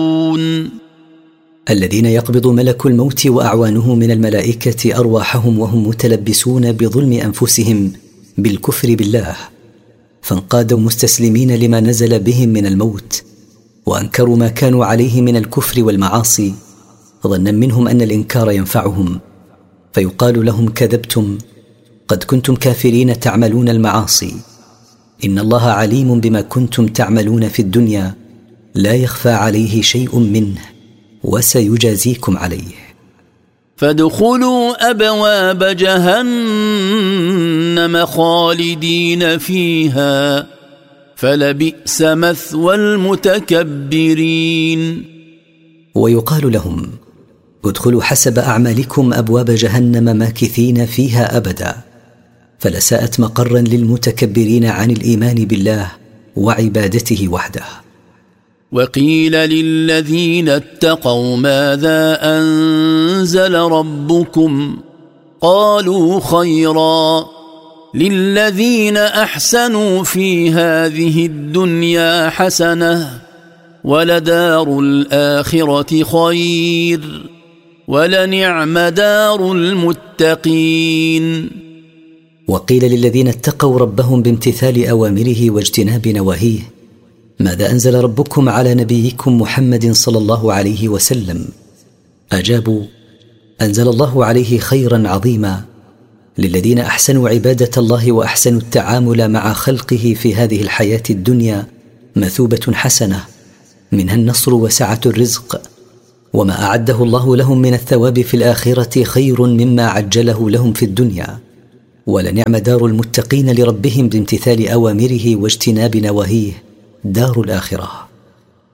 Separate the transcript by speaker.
Speaker 1: الذين يقبض ملك الموت وأعوانه من الملائكة أرواحهم وهم متلبسون بظلم أنفسهم بالكفر بالله، فانقادوا مستسلمين لما نزل بهم من الموت، وأنكروا ما كانوا عليه من الكفر والمعاصي، ظنا منهم أن الإنكار ينفعهم، فيقال لهم: كذبتم، قد كنتم كافرين تعملون المعاصي، إن الله عليم بما كنتم تعملون في الدنيا، لا يخفى عليه شيء منه، وسيجازيكم عليه.
Speaker 2: فادخلوا أبواب جهنم خالدين فيها، فلبئس مثوى المتكبرين.
Speaker 1: ويقال لهم: ادخلوا حسب أعمالكم أبواب جهنم ماكثين فيها أبدا، فلساءت مقرا للمتكبرين عن الإيمان بالله وعبادته وحده.
Speaker 2: وقيل للذين اتقوا ماذا أنزل ربكم؟ قالوا خيرا، للذين أحسنوا في هذه الدنيا حسنة، ولدار الآخرة خير، ولنعم دار المتقين.
Speaker 1: وقيل للذين اتقوا ربهم بامتثال أوامره واجتناب نواهيه: ماذا أنزل ربكم على نبيكم محمد صلى الله عليه وسلم؟ أجابوا: أنزل الله عليه خيرا عظيما، للذين أحسنوا عبادة الله وأحسنوا التعامل مع خلقه في هذه الحياة الدنيا مثوبة حسنة، منها النصر وسعة الرزق، وما أعده الله لهم من الثواب في الآخرة خير مما عجله لهم في الدنيا، ولنعم دار المتقين لربهم بامتثال أوامره واجتناب نواهيه، دار الآخرة.